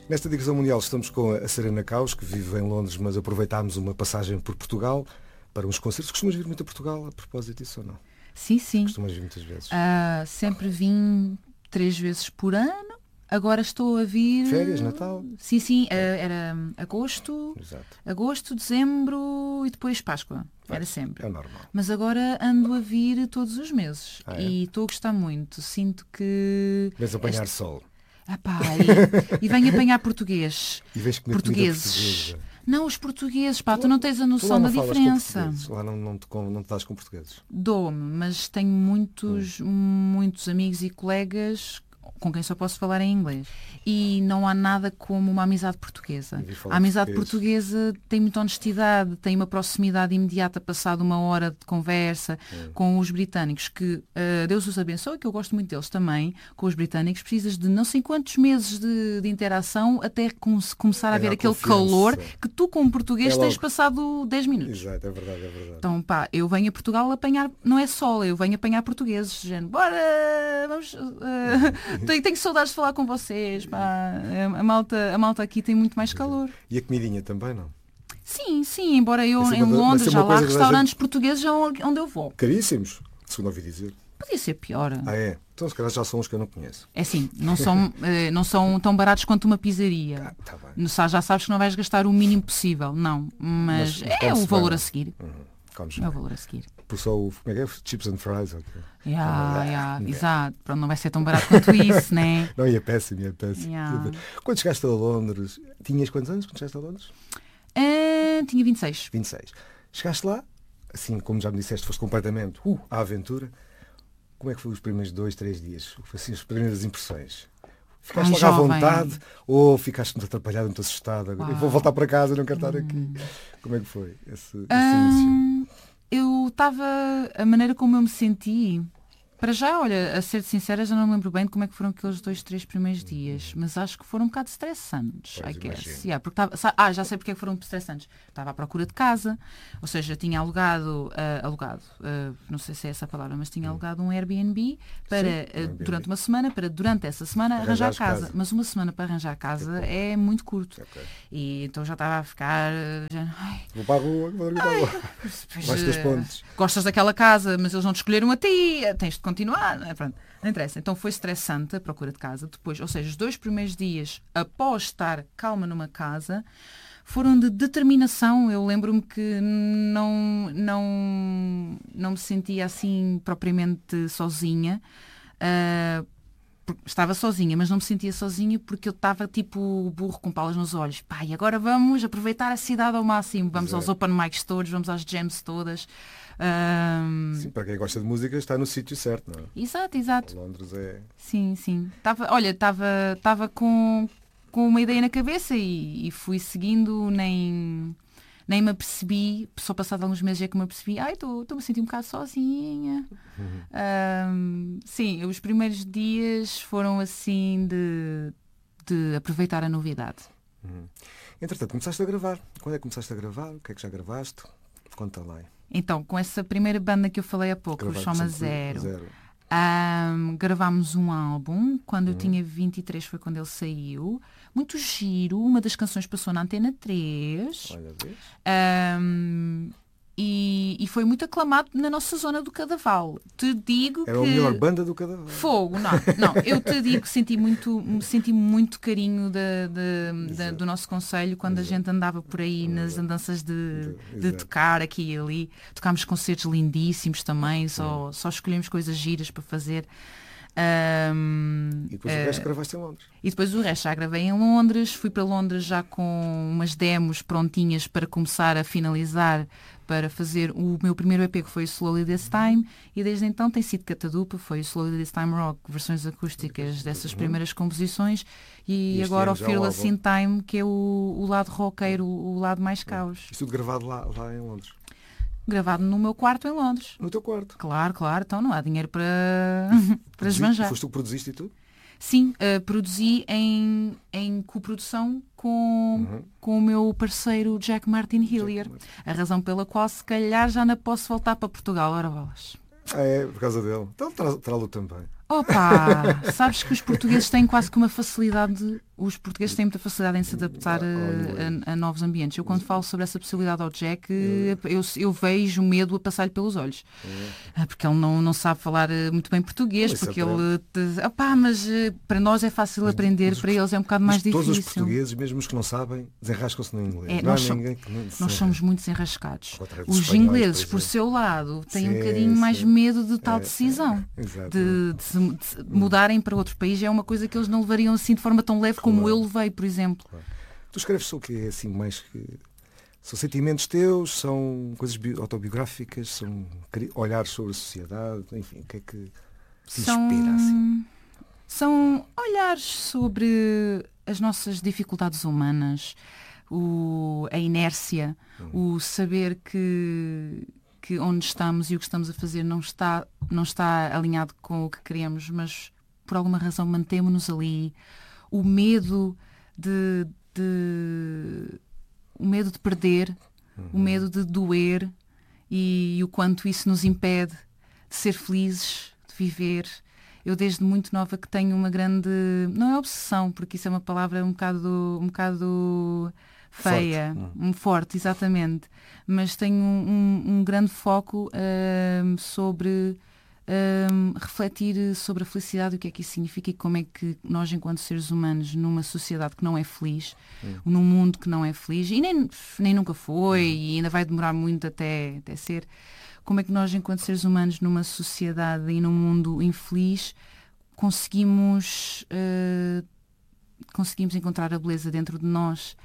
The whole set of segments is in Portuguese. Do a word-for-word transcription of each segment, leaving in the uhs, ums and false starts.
Nesta digressão mundial estamos com a Serena Caus, que vive em Londres, mas aproveitámos uma passagem por Portugal para uns concertos. Costumas vir muito a Portugal a propósito disso ou não? Sim, sim. Costumas vir muitas vezes? Uh, sempre vim três vezes por ano. Agora estou a vir... Férias, Natal? Sim, sim. Uh, era agosto, Exato. agosto, dezembro e depois Páscoa. Era sempre. É normal. Mas agora ando a vir todos os meses. Ah, é? E estou a gostar muito. Sinto que... Vens apanhar este... sol. Ah, pá, e, e venho apanhar português. E vens comer portugueses. Comida Não, os portugueses, pá, tu, tu não tens a noção da diferença. Lá não, não, te, não te dás com portugueses. Dou-me, mas tenho muitos, hum. muitos amigos e colegas com quem só posso falar em inglês. E não há nada como uma amizade portuguesa. A amizade português. portuguesa tem muita honestidade, tem uma proximidade imediata, passado uma hora de conversa hum. com os britânicos, que uh, Deus os abençoe, que eu gosto muito deles também. Com os britânicos precisas de não sei quantos meses de, de interação até com, começar a é ver a aquele confiança. Calor que tu, como português, é tens passado dez minutos. Exato, é verdade, é verdade. Então, pá, eu venho a Portugal apanhar, não é sol, eu venho apanhar portugueses, gente, bora, vamos, uh, tenho, tenho saudades de falar com vocês, pá, a malta, a malta aqui tem muito mais calor. E a comidinha também, não? Sim, sim, embora eu é em Londres já lá há restaurantes gente... portugueses onde eu vou. Caríssimos, segundo ouvi dizer. Podia ser pior. Ah, é? Então se calhar já são os que eu não conheço. É sim, não são, não são tão baratos quanto uma pizzaria. Ah, tá bem. Já sabes que não vais gastar o mínimo possível, não, mas, mas é o valor bem, a seguir. Uhum. É o valor a seguir. Por só o como é que é? Chips and fries. Okay. Yeah, yeah, é. Exato. Pronto, não vai ser tão barato quanto isso, né? Não, e é péssimo, é péssimo. Yeah. Quando chegaste a Londres, tinhas quantos anos quando chegaste a Londres? Uh, tinha vinte e seis. vinte e seis. Chegaste lá, assim como já me disseste, foste completamente uh, à aventura. Como é que foi os primeiros dois, três dias? Assim, as primeiras impressões? Ficaste logo à vontade ou ficaste muito atrapalhado, muito assustada? Ah. Eu vou voltar para casa, não quero estar aqui. Hum. Como é que foi esse, esse hum, início? Eu estava... A maneira como eu me senti... Para já, olha, a ser sincera, já não me lembro bem de como é que foram aqueles dois, três primeiros dias, mas acho que foram um bocado estressantes, pois, I guess. Yeah, porque tava, ah, já sei porque é que foram estressantes. Estava à procura de casa, ou seja, tinha alugado, uh, alugado, uh, não sei se é essa a palavra, mas tinha alugado um Airbnb para, Sim, uh, Airbnb. durante uma semana, para durante essa semana arranjar, arranjar casa. casa. Mas uma semana para arranjar casa é, é muito curto. Okay. E então já estava a ficar... Já, ai, vou para a rua, vou para a rua. Vais das pontes. Gostas daquela casa, mas eles não te escolheram a ti, tens de continuar, pronto, não interessa. Então foi estressante a procura de casa. Depois, ou seja, os dois primeiros dias após estar calma numa casa foram de determinação. Eu lembro-me que não, não, não me sentia assim propriamente sozinha. Uh, estava sozinha, mas não me sentia sozinha porque eu estava tipo burro com palas nos olhos. Pá, e agora vamos aproveitar a cidade ao máximo. Vamos Exato. aos open mics todos, vamos às jams todas. Um... Sim, para quem gosta de música está no sítio certo, não é? Exato, exato. Londres é... Sim, sim. Tava, olha, estava com, com uma ideia na cabeça e, e fui seguindo, nem, nem me apercebi, só passado alguns meses é que me apercebi, ai, estou-me a sentir um bocado sozinha. Uhum. Um, sim, os primeiros dias foram assim de, de aproveitar a novidade. Uhum. Entretanto, começaste a gravar. Quando é que começaste a gravar? O que é que já gravaste? Conta lá. Então, com essa primeira banda que eu falei há pouco, o Soma Zero, Zero. Um, gravámos um álbum. Quando hum. eu tinha vinte e três foi quando ele saiu. Muito giro. Uma das canções passou na Antena três. Olha, vês? Um, e, e foi muito aclamado na nossa zona do Cadaval. Te digo Era que... a melhor banda do Cadaval. Fogo, não, não. Eu te digo que senti muito, senti muito carinho de, de, de, do nosso concelho quando Exato. a gente andava por aí Exato. nas andanças de, de tocar aqui e ali. Tocámos concertos lindíssimos também, só, só escolhemos coisas giras para fazer. Um, e depois uh, o resto gravaste em Londres. E depois o resto já gravei em Londres. Fui para Londres já com umas demos prontinhas para começar a finalizar, para fazer o meu primeiro E P, que foi o Slowly This Time, e desde então tem sido catadupa, foi o Slowly This Time Rock, versões acústicas dessas primeiras composições, e, e agora o Fearless in Time, que é o, o lado roqueiro, o lado mais caos. Isto tudo gravado lá, lá em Londres? Gravado no meu quarto em Londres. No teu quarto? Claro, claro, então não há dinheiro para, para esbanjar. Foste tu que produziste e tudo? Sim, uh, produzi em, em coprodução com, uhum. com o meu parceiro Jack Martin Hillier. Jack a razão pela qual se calhar já não posso voltar para Portugal, ora bolas. Ah, é, por causa dele. Então trá-lo também. Opa, sabes que os portugueses têm quase que uma facilidade Os portugueses têm muita facilidade em se adaptar a, a, a novos ambientes. Eu, quando falo sobre essa possibilidade ao Jack, eu, eu vejo medo a passar-lhe pelos olhos. Porque ele não, não sabe falar muito bem português, Mas porque ele... Te, opá, mas para nós é fácil mas, aprender, mas, para eles é um bocado mais difícil. Todos os portugueses, mesmo os que não sabem, desenrascam-se no inglês. É, não nós, há ninguém que não nós somos muito desenrascados. Os espanhóis, ingleses, por, por seu lado, têm sim, um bocadinho sim. mais medo de tal é, decisão. É, de, de, de, de mudarem para outro país. É uma coisa que eles não levariam assim de forma tão leve como eu levei, por exemplo. Claro. Tu escreves sobre o que é assim mais que... São sentimentos teus, são coisas autobiográficas, são olhares sobre a sociedade, enfim, o que é que te são... inspira assim? São olhares sobre as nossas dificuldades humanas, o, a inércia, hum. o saber que, que onde estamos e o que estamos a fazer não está, não está alinhado com o que queremos, mas por alguma razão mantemos-nos ali. O medo de, de o medo de perder, uhum. o medo de doer e, e o quanto isso nos impede de ser felizes, de viver. Eu desde muito nova que tenho uma grande, não é obsessão, porque isso é uma palavra um bocado, um bocado feia, forte, um forte, exatamente, mas tenho um, um, um grande foco uh, sobre Um, refletir sobre a felicidade, o que é que isso significa e como é que nós, enquanto seres humanos, numa sociedade que não é feliz, hum. num mundo que não é feliz, e nem, nem nunca foi, hum. e ainda vai demorar muito até, até ser, como é que nós, enquanto seres humanos, numa sociedade e num mundo infeliz, conseguimos, uh, conseguimos encontrar a beleza dentro de nós.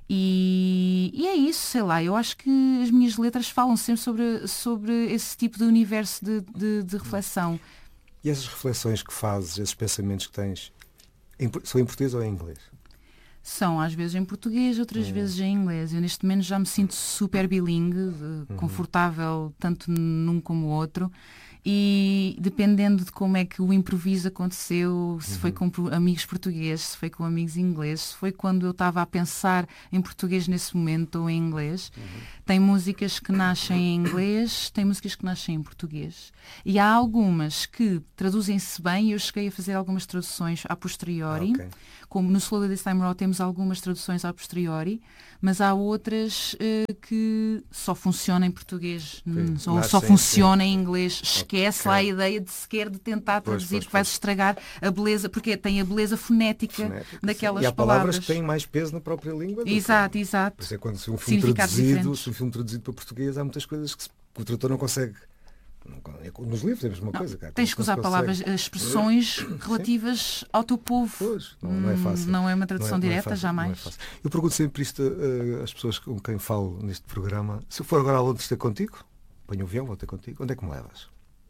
E, e é isso, sei lá, eu acho que as minhas letras falam sempre sobre, sobre esse tipo de universo de, de, de reflexão. E essas reflexões que fazes, esses pensamentos que tens, em, são em português ou em inglês? São às vezes em português, outras hum. vezes em inglês. Eu neste momento já me sinto super bilingue, uhum. confortável tanto num como o outro. E dependendo de como é que o improviso aconteceu, se uhum. foi com amigos portugueses, se foi com amigos ingleses, se foi quando eu estava a pensar em português nesse momento ou em inglês. Uhum. Tem músicas que nascem em inglês, tem músicas que nascem em português. E há algumas que traduzem-se bem, e eu cheguei a fazer algumas traduções a posteriori. Ah, okay. Como no Slowly This Time Around temos algumas traduções a posteriori, mas há outras uh, que só funcionam em português, sim, ou só funcionam em inglês. Esquece okay. lá a ideia de sequer de tentar traduzir, pois, pois, que vai-se estragar a beleza, porque tem a beleza fonética, fonética daquelas sim. E há palavras. palavras que têm mais peso na própria língua. Exato, exato. Por isso é quando se um filme traduzido, se um filme traduzido para português, há muitas coisas que, que o tradutor não consegue. Nos livros é a mesma não, coisa. Cara. Tens que usar palavras, expressões relativas ao teu povo. Pois, não, não é fácil. Não é uma tradução não é, direta, não é fácil, jamais. Não é eu pergunto sempre isto às pessoas com quem falo neste programa. Se eu for agora a Londres ter contigo, ponho o avião, vou ter contigo, onde é que me levas?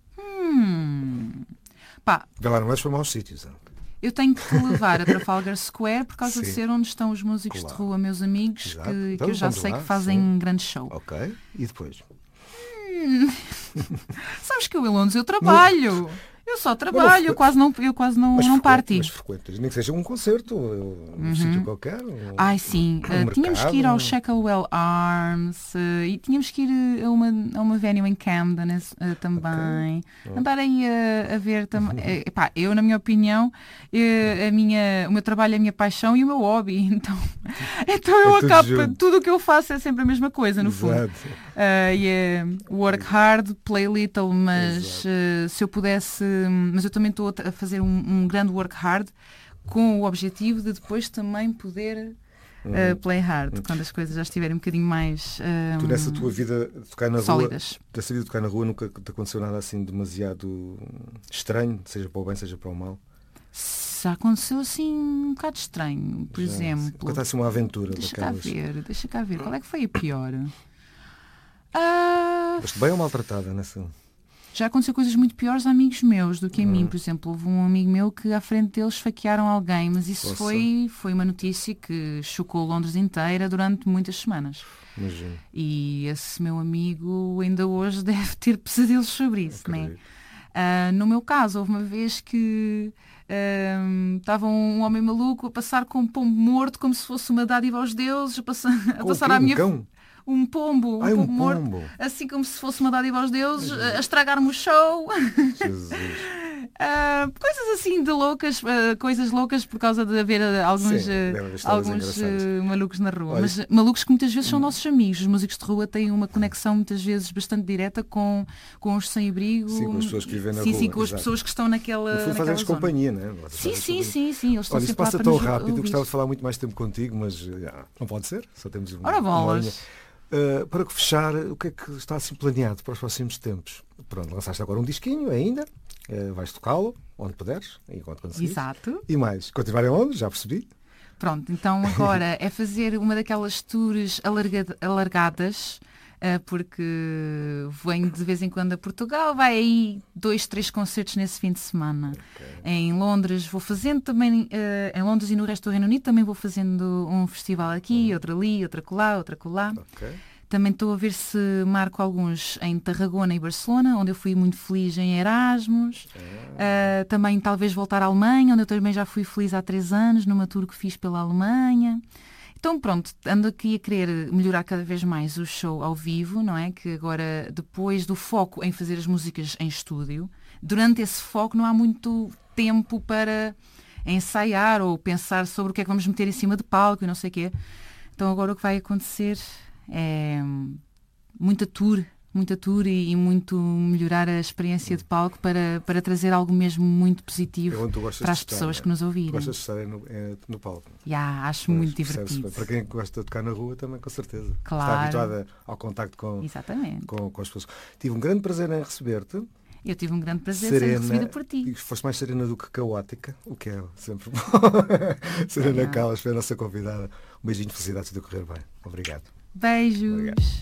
Hum. Pá. Vê lá, não vais para maus sítios. Não? Eu tenho que te levar a Trafalgar Square por causa Sim. de ser onde estão os músicos claro. de rua, meus amigos, que, então, que eu já sei lá. que fazem Sim. grande show. Ok. E depois? Hum. Sabes que eu em Londres eu trabalho. Mas... Eu só trabalho, eu quase não, eu quase não, não parti. Mas frequentas, nem que seja um concerto, um uhum. sítio qualquer. Um, Ai, sim. Um uh, tínhamos que ir ao Shacklewell Arms uh, e tínhamos que ir a uma, a uma venue em Camden uh, também. Okay. Andar aí a, a ver também. Uh, epá, eu, na minha opinião, uh, a minha, o meu trabalho é a minha paixão e o meu hobby. Então, então eu é acabo. Tudo, tudo o que eu faço é sempre a mesma coisa, no Exato. fundo. Uh, yeah, work hard, play little, mas uh, se eu pudesse. Mas eu também estou a fazer um, um grande work hard com o objetivo de depois também poder uh, play hard, quando as coisas já estiverem um bocadinho mais um, Tu nessa tua vida de tocar na sólidas. rua, dessa vida de tocar na rua nunca te aconteceu nada assim demasiado estranho, seja para o bem, seja para o mal? Já aconteceu assim um bocado estranho, por já, exemplo. Acontece uma aventura deixa daquelas. cá ver, deixa cá ver, qual é que foi a pior? Uh... Foste bem ou maltratada nessa? Já aconteceu coisas muito piores a amigos meus do que a hum. mim. Por exemplo, houve um amigo meu que à frente deles esfaquearam alguém, mas isso foi, foi uma notícia que chocou Londres inteira durante muitas semanas. Imagino. E esse meu amigo ainda hoje deve ter pesadelos sobre isso, não é? Uh, no meu caso, houve uma vez que estava uh, um homem maluco a passar com um pombo morto como se fosse uma dádiva aos deuses, a passar, a passar à minha... Cão? Um pombo, um Ai, pombo um morto, pombo. assim como se fosse uma dádiva aos deuses, a estragar-me o show. Jesus. Uh, coisas assim de loucas, uh, coisas loucas por causa de haver uh, alguns, Sim, uh, alguns uh, malucos na rua. Olha, mas malucos que muitas vezes são nossos amigos. Os músicos de rua têm uma conexão muitas vezes bastante direta com, com os sem-abrigo. Sim, com as pessoas que vivem na sim, rua. Sim, com as exato. pessoas que estão naquela. No fundo fazem-nos companhia, não é? Sim, sim, sim, sim. Eles estão Olha, isso sempre lá passa para tão nos rápido. Eu ouvir. gostava de falar muito mais tempo contigo, mas já, não pode ser. Só temos uma, Ora, uma bolas. linha. Uh, para fechar, o que é que está assim planeado para os próximos tempos? Pronto, lançaste agora um disquinho ainda, uh, vais tocá-lo onde puderes, enquanto conseguires. Exato. E mais, continuar em Londres, já percebi. Pronto, então agora é fazer uma daquelas tours alargada, alargadas, uh, porque venho de vez em quando a Portugal, vai aí dois, três concertos nesse fim de semana. Okay. Em Londres vou fazendo também, uh, em Londres e no resto do Reino Unido também vou fazendo um festival aqui, uhum. outro ali, outra colar, outra colar. Okay. Também estou a ver se marco alguns em Tarragona e Barcelona, onde eu fui muito feliz em Erasmus. Ah. Uh, também talvez voltar à Alemanha, onde eu também já fui feliz há três anos, numa tour que fiz pela Alemanha. Então pronto, ando aqui a querer melhorar cada vez mais o show ao vivo, não é? Que agora, depois do foco em fazer as músicas em estúdio, durante esse foco não há muito tempo para ensaiar ou pensar sobre o que é que vamos meter em cima de palco e não sei o quê. Então agora o que vai acontecer é muita tour, muita tour e, e muito melhorar a experiência de palco para, para trazer algo mesmo muito positivo para as estar, pessoas é? que nos ouvirem. Gostas de estar no, é, no palco? Yeah, acho Pois, muito divertido. Para quem gosta de tocar na rua também, com certeza. Claro. Está habituada ao contacto com, com, com as pessoas. Tive um grande prazer em receber-te. Eu tive um grande prazer serena, em ser recebida por ti. E foste mais serena do que caótica, o que é sempre bom. Serena Calas foi a nossa convidada. Um beijinho de felicidades de correr bem. Obrigado. Beijos. Obrigado.